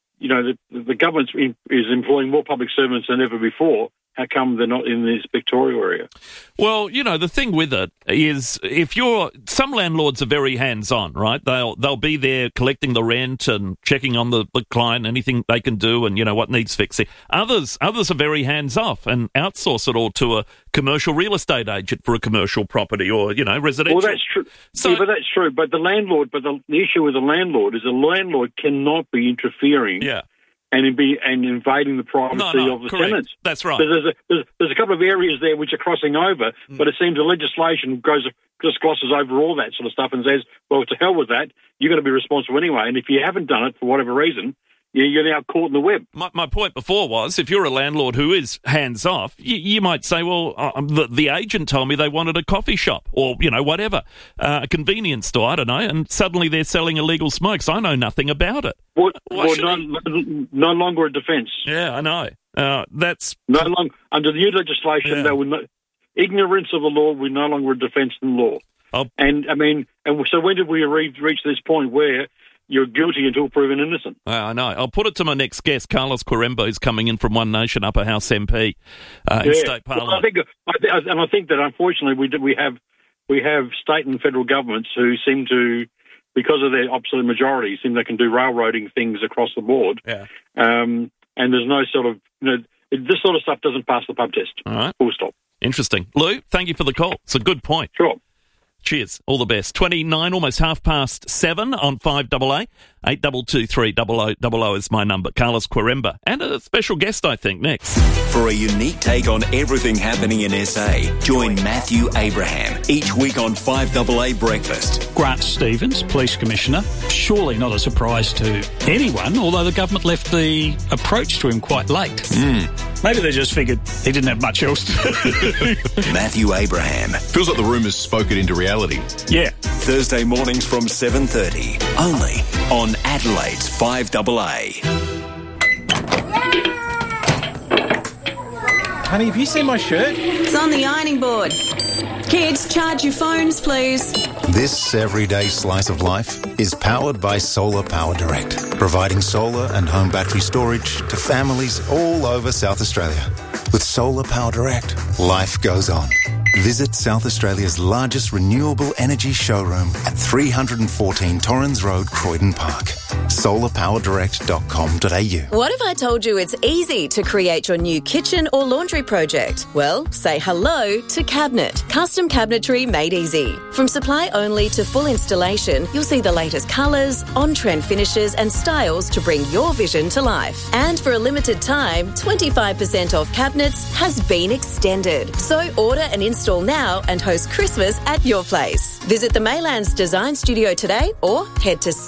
the government is employing more public servants than ever before. How come they're not in this Victoria area?
Well, the thing with it is some landlords are very hands-on, right? They'll be there collecting the rent and checking on the client, anything they can do and, what needs fixing. Others are very hands-off and outsource it all to a commercial real estate agent for a commercial property or, residential.
Well, that's true. But that's true. But the issue with the landlord is the landlord cannot be interfering.
Yeah.
And invading the privacy of the tenants.
That's right.
There's a couple of areas there which are crossing over, but it seems the legislation just glosses over all that sort of stuff and says, well, to hell with that, you're going to be responsible anyway. And if you haven't done it for whatever reason, you're now caught in the web.
My point before was, if you're a landlord who is hands-off, you might say, well, the agent told me they wanted a coffee shop or, whatever, a convenience store, I don't know, and suddenly they're selling illegal smokes. I know nothing about it.
No longer a defence.
Yeah, I know. That's...
No longer, under the new legislation, ignorance of the law will no longer a defence in law. So when did we reach this point where you're guilty until proven innocent?
I know. I'll put it to my next guest, Carlos Quirembo, who's coming in from One Nation Upper House MP in State Parliament.
I think that unfortunately we have state and federal governments who seem to, because of their absolute majority, seem they can do railroading things across the board.
Yeah.
And there's no sort of, this sort of stuff doesn't pass the pub test.
All right.
Full stop.
Interesting. Lou, thank you for the call. It's a good point.
Sure.
Cheers. All the best. 29, almost 7:30 on 5AA. 8223 is my number. Carlos Quaremba. And a special guest, I think, next.
For a unique take on everything happening in SA, join Matthew Abraham each week on 5AA Breakfast.
Grant Stevens, Police Commissioner, surely not a surprise to anyone, although the government left the approach to him quite late. Maybe they just figured he didn't have much else to do.
Matthew Abraham.
Feels like the rumours spoke it into reality.
Yeah.
Thursday mornings from 7:30, only on Adelaide's 5AA.
Honey, have you seen my shirt?
It's on the ironing board. Kids, charge your phones, please.
This everyday slice of life is powered by Solar Power Direct, providing solar and home battery storage to families all over South Australia. With Solar Power Direct, life goes on. Visit South Australia's largest renewable energy showroom at 314 Torrens Road, Croydon Park. solarpowerdirect.com.au.
What if I told you it's easy to create your new kitchen or laundry project? Well, say hello to Cabinet. Custom cabinetry made easy. From supply only to full installation, you'll see the latest colours, on-trend finishes and styles to bring your vision to life. And for a limited time, 25% off cabinets has been extended. So order and install now and host Christmas at your place. Visit the Maylands Design Studio today or head to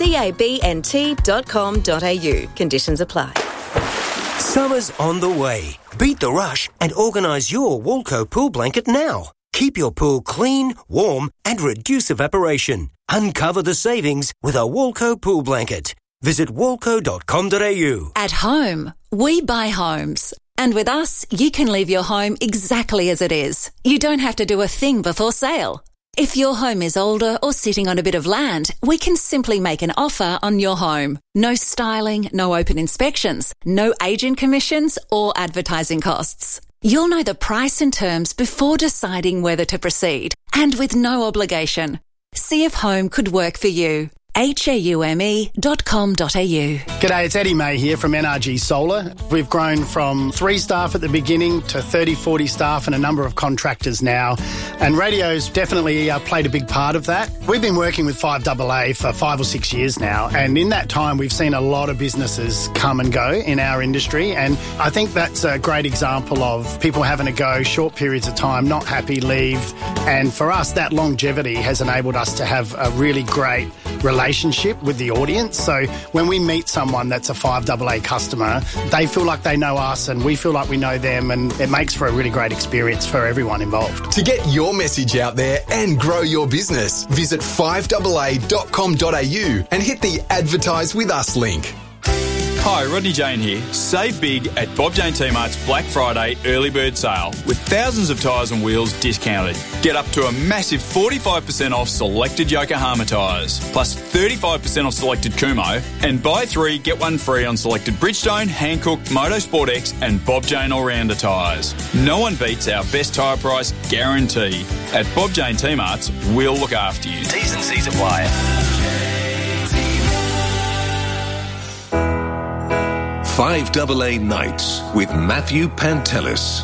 cabnt.com.au. Conditions apply.
Summer's on the way. Beat the rush and organise your Walco pool blanket now. Keep your pool clean, warm and reduce evaporation. Uncover the savings with a Walco pool blanket. Visit walco.com.au.
At home, we buy homes. And with us, you can leave your home exactly as it is. You don't have to do a thing before sale. If your home is older or sitting on a bit of land, we can simply make an offer on your home. No styling, no open inspections, no agent commissions or advertising costs. You'll know the price and terms before deciding whether to proceed, and with no obligation. See if home could work for you. haume.com.au.
G'day, it's Eddie May here from NRG Solar. We've grown from 3 staff at the beginning to 30, 40 staff and a number of contractors now. And radio's definitely played a big part of that. We've been working with 5AA for 5 or 6 years now. And in that time, we've seen a lot of businesses come and go in our industry. And I think that's a great example of people having a go, short periods of time, not happy, leave. And for us, that longevity has enabled us to have a really great relationship with the audience. So when we meet someone that's a 5AA customer, they feel like they know us and we feel like we know them, and it makes for a really great experience for everyone involved.
To get your message out there and grow your business, visit 5AA.com.au and hit the Advertise With Us link.
Hi, Rodney Jane here. Save big at Bob Jane T-Mart's Black Friday early bird sale with thousands of tyres and wheels discounted. Get up to a massive 45% off selected Yokohama tyres, plus 35% off selected Kumho, and buy 3, get 1 free on selected Bridgestone, Hankook, Motorsport X and Bob Jane All-Rounder tyres. No one beats our best tyre price guarantee. At Bob Jane T-Mart's, we'll look after you. T's and C's apply.
5AA Nights with Matthew Pantelis.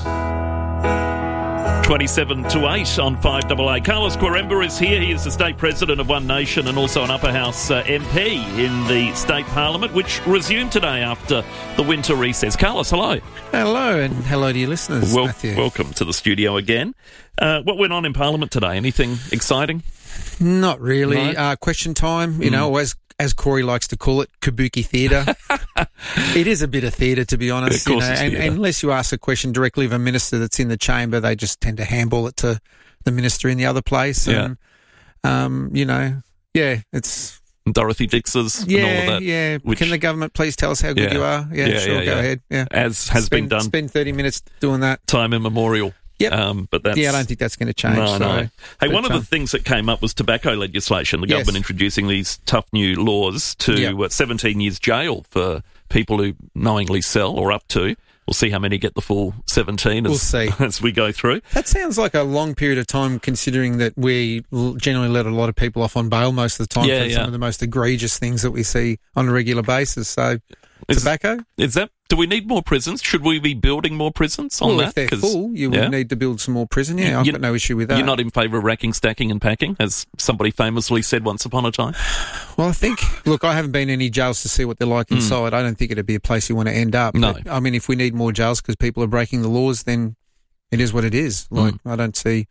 27 to 8 on 5AA. Carlos Quaremba is here. He is the State President of One Nation and also an Upper House MP in the State Parliament, which resumed today after the winter recess. Carlos, hello.
Hello, and hello to your listeners, Matthew.
Welcome to the studio again. What went on in Parliament today? Anything exciting?
Not really.
No?
Question time, you know, as Corey likes to call it, kabuki theatre. It is a bit of theatre, to be honest.
Of course, it's
and unless you ask a question directly of a minister that's in the chamber, they just tend to handball it to the minister in the other place.
Yeah.
And, it's...
Dorothy Dix's and all of that.
Yeah, Can the government please tell us how good you are? Yeah, sure, go ahead. Yeah.
As has been done.
Spend 30 minutes doing that.
Time immemorial.
Yep.
But that's...
Yeah, I don't think that's going to change.
No. Hey, one of the things that came up was tobacco legislation. The government introducing these tough new laws to 17 years jail for people who knowingly sell or up to. We'll see how many get the full 17 as we go through.
That sounds like a long period of time, considering that we generally let a lot of people off on bail most of the time for some of the most egregious things that we see on a regular basis. So, tobacco?
Is that Do we need more prisons? Should we be building more prisons on that?
If they're full, you would need to build some more prison. Yeah, I've got no issue with that.
You're not in favour of racking, stacking and packing, as somebody famously said once upon a time?
Well, I think, look, I haven't been in any jails to see what they're like inside. I don't think it'd be a place you want to end up.
No.
But, I mean, if we need more jails because people are breaking the laws, then it is what it is. Like, I don't see,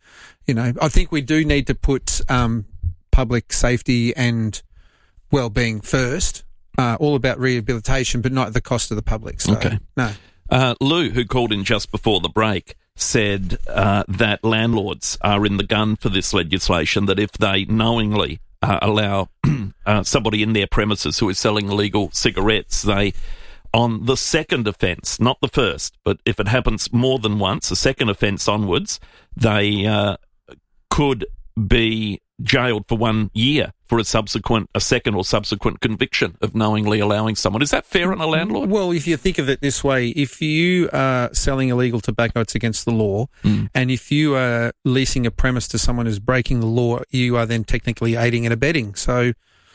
I think we do need to put public safety and well-being first. All about rehabilitation, but not at the cost of the public. So,
okay.
No.
Lou, who called in just before the break, said that landlords are in the gun for this legislation, that if they knowingly allow somebody in their premises who is selling illegal cigarettes, they, on the second offence, not the first, but if it happens more than once, a second offence onwards, they could be jailed for 1 year for a second or subsequent conviction of knowingly allowing someone. Is that fair on a landlord?
Well, if you think of it this way, if you are selling illegal tobacco, it's against the law. And if you are leasing a premise to someone who's breaking the law, you are then technically aiding and abetting. So,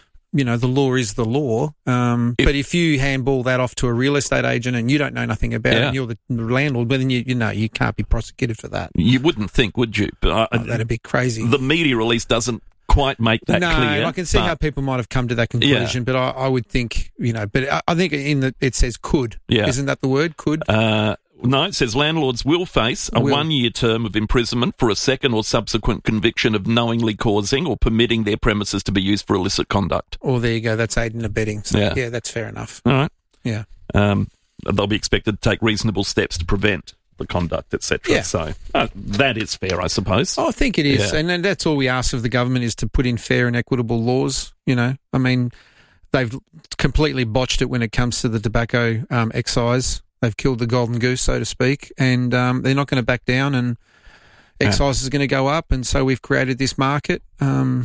the law is the law. But if you handball that off to a real estate agent and you don't know nothing about it and you're the landlord, well, then you can't be prosecuted for that.
You wouldn't think, would you? But
that'd be crazy.
The media release doesn't quite make that clear.
No, I can see how people might have come to that conclusion, but I would think, but I think it says could.
Yeah.
Isn't that the word, could?
No, it says landlords will face a 1 year term of imprisonment for a second or subsequent conviction of knowingly causing or permitting their premises to be used for illicit conduct.
Oh, there you go. That's aiding and abetting. So, yeah, that's fair enough.
All right.
Yeah.
They'll be expected to take reasonable steps to prevent the conduct, etc.
Yeah.
So that is fair, I suppose.
I think it is.
Yeah.
And that's all we ask of the government is to put in fair and equitable laws. I mean, they've completely botched it when it comes to the tobacco excise. They've killed the golden goose, so to speak, and they're not going to back down, and excise is going to go up, and so we've created this market. One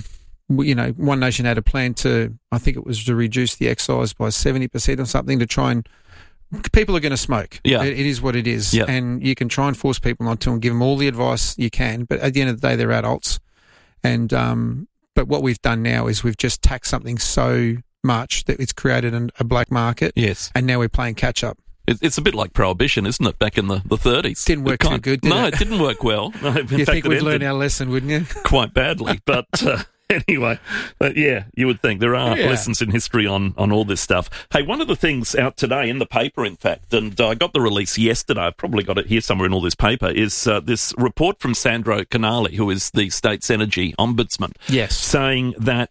Nation had a plan to reduce the excise by 70% or something to try and people are going to smoke.
Yeah.
It is what it is,
yeah.
And you can try and force people not to and give them all the advice you can, but at the end of the day, they're adults. And but what we've done now is we've just taxed something so much that it's created a black market.
Yes,
and now we're playing catch up.
It's a bit like Prohibition, isn't it, back in the 30s?
Didn't work too good, did it?
No, it didn't work well.
You think we'd learn our lesson, wouldn't you?
Quite badly, but anyway. But yeah, you would think there are lessons in history on all this stuff. Hey, one of the things out today in the paper, in fact, and I got the release yesterday, I've probably got it here somewhere in all this paper, is this report from Sandro Canali, who is the state's energy ombudsman, saying that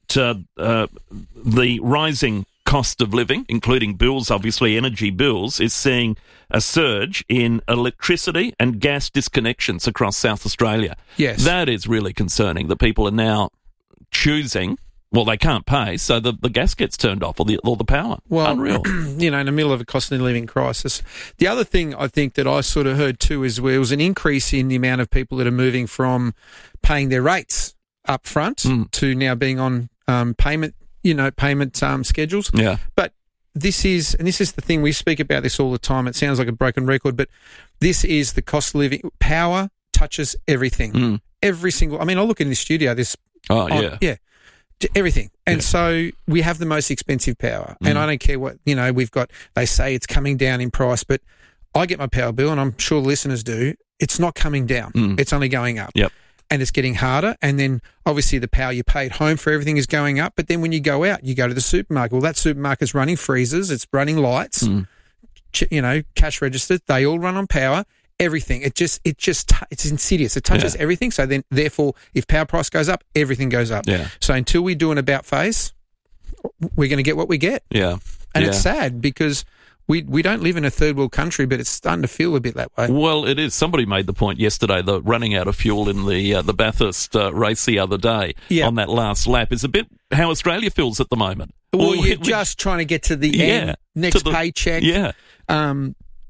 the rising cost of living, including bills, obviously energy bills, is seeing a surge in electricity and gas disconnections across South Australia.
Yes.
That is really concerning, that people are now choosing, well, they can't pay, so the gas gets turned off or the power.
Well,
unreal.
In the middle of a cost of living crisis. The other thing I think that I sort of heard too is there was an increase in the amount of people that are moving from paying their rates up front to now being on payment schedules.
Yeah.
But this is the thing, we speak about this all the time. It sounds like a broken record, but this is the cost of living. Power touches everything. Every single, I look in the studio, everything. And so we have the most expensive power. And I don't care what, we've got, they say it's coming down in price, but I get my power bill and I'm sure listeners do. It's not coming down. It's only going up.
Yep.
And it's getting harder. And then obviously the power you pay at home for everything is going up. But then when you go out, you go to the supermarket. Well, that supermarket's running freezers. It's running lights, cash registers. They all run on power. Everything. It's insidious. It touches everything. So then, therefore, if power price goes up, everything goes up.
Yeah.
So until we do an about face, we're going to get what we get.
Yeah.
And it's sad because we don't live in a third world country, but it's starting to feel a bit that way.
Well, it is. Somebody made the point yesterday that running out of fuel in the Bathurst race the other day on that last lap is a bit how Australia feels at the moment.
Well, you're just trying to get to the end, next paycheck.
Yeah.
I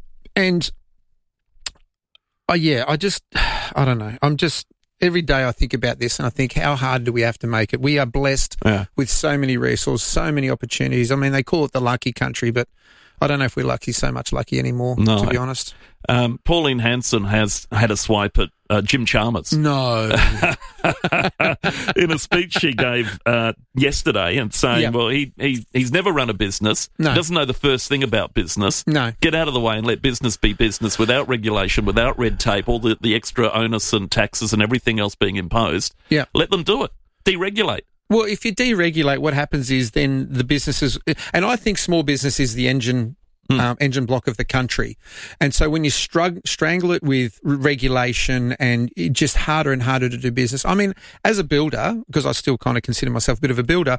don't know. Every day I think about this and I think, how hard do we have to make it? We are blessed with so many resources, so many opportunities. They call it the lucky country, but I don't know if we're so much lucky anymore, to be honest.
Pauline Hanson has had a swipe at Jim Chalmers.
No.
In a speech she gave yesterday and saying, well, he's never run a business.
No.
He doesn't know the first thing about business.
No.
Get out of the way and let business be business without regulation, without red tape, all the extra onus and taxes and everything else being imposed.
Yeah.
Let them do it. Deregulate.
Well, if you deregulate, what happens is then the businesses, and I think small business is the engine block of the country. And so when you strangle it with regulation and it's just harder and harder to do business. I mean, as a builder, because I still kind of consider myself a bit of a builder,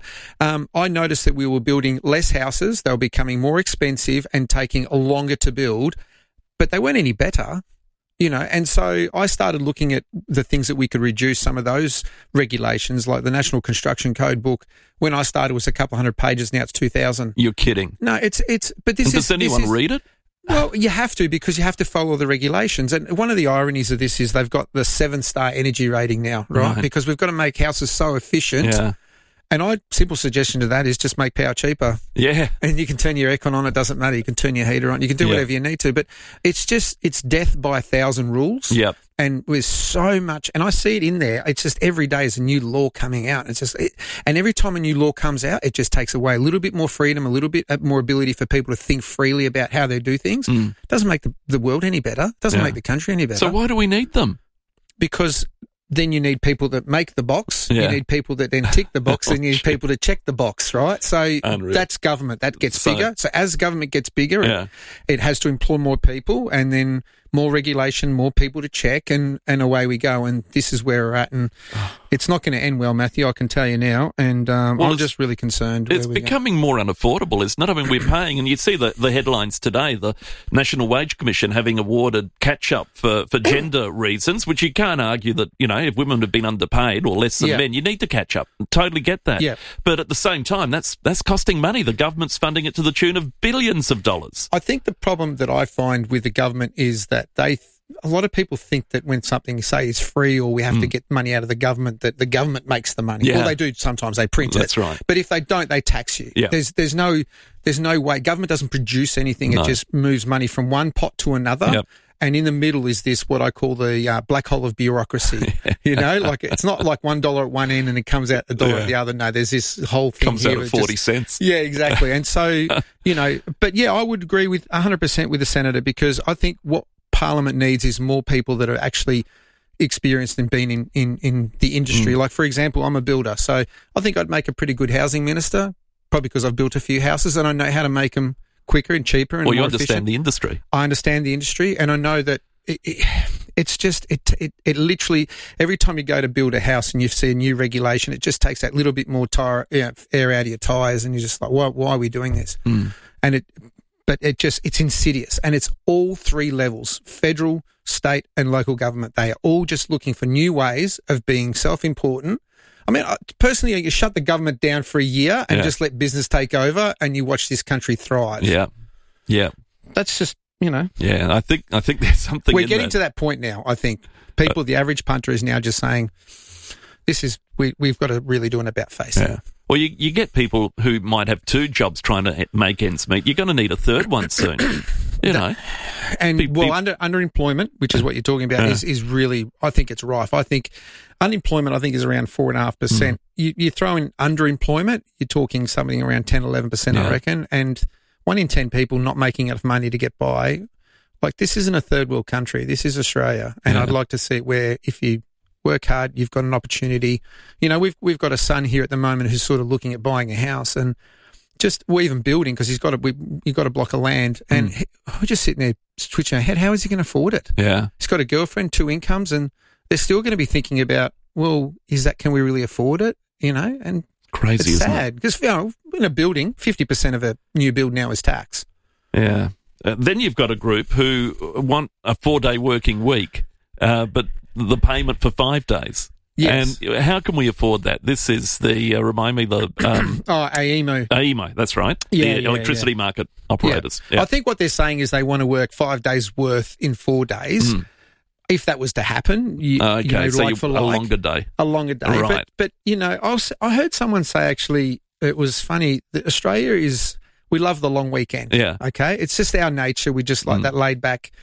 I noticed that we were building less houses. They were becoming more expensive and taking longer to build, but they weren't any better. You know, and so I started looking at the things that we could reduce some of those regulations, like the National Construction Code book. When I started, it was a couple 100 pages. Now it's 2,000.
You're kidding.
No, it's. But this
and does anyone read it?
Well, you have to, because you have to follow the regulations. And one of the ironies of this is they've got the 7-star energy rating now, right? Because we've got to make houses so efficient.
Yeah.
And my simple suggestion to that is just make power cheaper.
Yeah.
And you can turn your aircon on, it doesn't matter. You can turn your heater on. You can do whatever you need to. But it's death by 1,000 rules.
Yep.
And with so much, and I see it in there, it's just every day is a new law coming out. It's just, and every time a new law comes out, it just takes away a little bit more freedom, a little bit more ability for people to think freely about how they do things. Doesn't make the world any better. Doesn't make the country any better.
So why do we need them?
Because then you need people that make the box. You need people that then tick the box, and you need people to check the box, right? So that's government. That gets bigger. So as government gets bigger, it has to employ more people, and then more regulation, more people to check, and away we go. And this is where we're at. And it's not going to end well, Matthew, I can tell you now. And I'm just really concerned.
It's becoming more unaffordable, isn't it? I mean, we're paying, and you see the headlines today, the National Wage Commission having awarded catch-up for gender reasons, which you can't argue that, you know, if women have been underpaid or less than men, you need to catch up. Totally get that.
Yeah.
But at the same time, that's costing money. The government's funding it to the tune of billions of dollars.
I think the problem that I find with the government is that a lot of people think that when something, say, is free or we have to get money out of the government, that the government makes the money.
Yeah.
Well, they do sometimes. They print it.
That's right.
But if they don't, they tax you.
Yeah.
There's no way. Government doesn't produce anything.
No.
It just moves money from one pot to another.
Yep.
And in the middle is this, what I call the black hole of bureaucracy. You know, like it's not like $1 at one end and it comes out $1 at the other. No, there's this whole thing
comes
here
out at 40 cents.
Yeah, exactly. And so, you know, but yeah, I would agree with 100% with the Senator, because I think what Parliament needs is more people that are actually experienced and been in the industry. Like, for example, I'm a builder, so I think I'd make a pretty good housing minister, probably because I've built a few houses and I know how to make them quicker and cheaper and more efficient.
Well, you understand the industry.
I understand the industry, and I know that it's just it literally, every time you go to build a house and you see a new regulation, it just takes that little bit more air out of your tyres, and you're just like, why are we doing this? And it's insidious, and it's all three levels: federal, state, and local government. They are all just looking for new ways of being self-important. I mean, personally, you shut the government down for a year and just let business take over, and you watch this country thrive.
Yeah, yeah.
That's just, you know.
Yeah, I think there's something.
We're getting to that point now. I think people, the average punter, is now just saying, "This is we've got to really do an about face."
Yeah. Well, you get people who might have two jobs trying to make ends meet. You're going to need a third one soon. You know.
And underemployment, which is what you're talking about, is really, I think it's rife. I think unemployment, is around 4.5%. You throw in underemployment, you're talking something around 10, 11%, I reckon. And 1 in 10 people not making enough money to get by. Like, this isn't a third world country. This is Australia. And I'd like to see it where if you work hard, you've got an opportunity. You know, we've got a son here at the moment who's sort of looking at buying a house, and we're even building, because you've got a block of land, and we're just sitting there twitching our head. How is he going to afford it?
Yeah.
He's got a girlfriend, 2 incomes, and they're still going to be thinking about, well, can we really afford it? You know, and
crazy,
it's
isn't
sad, because, you know, in a building, 50% of a new build now is tax.
Yeah. Then you've got a group who want a 4-day working week, but the payment for 5 days.
Yes.
And how can we afford that? This is the, remind me, the...
AEMO.
AEMO, that's right. The electricity market operators.
Yeah. I think what they're saying is they want to work 5 days worth in 4 days. If that was to happen,
so
for
a longer day.
A longer day.
Right.
But you know, I heard someone say, actually, it was funny, that Australia we love the long weekend.
Yeah.
Okay? It's just our nature. We just like that laid back.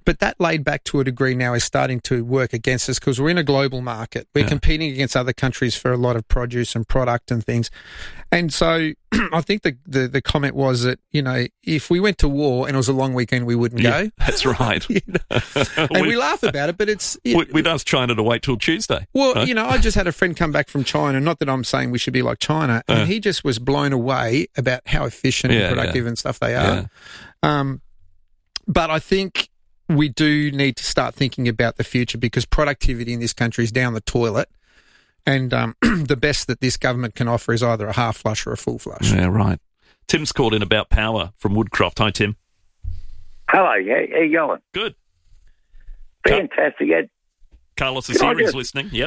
But that laid back to a degree now is starting to work against us because we're in a global market. We're competing against other countries for a lot of produce and product and things. And so I think the comment was that, you know, if we went to war and it was a long weekend, we wouldn't go.
That's right.
You know? And we laugh about it, but it's...
We'd ask China to wait till Tuesday.
Well,
right?
You know, I just had a friend come back from China, not that I'm saying we should be like China, and he just was blown away about how efficient and productive and stuff they are. Yeah. But I think we do need to start thinking about the future because productivity in this country is down the toilet. And the best that this government can offer is either a half flush or a full flush.
Yeah, right. Tim's called in about power from Woodcroft. Hi, Tim.
Hello, how you going?
Good.
Fantastic.
Carlos is here. He's listening. Yep.